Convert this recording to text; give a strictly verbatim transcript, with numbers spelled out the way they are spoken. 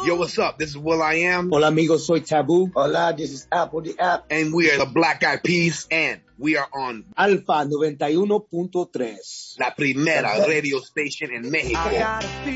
Yo, what's up? This is Will I Am. Hola amigos, soy Taboo. Hola, this is Apple the App. And we are the Black Eyed Peas, and we are on Alfa noventa y uno punto tres. La Primera Radio Station en México.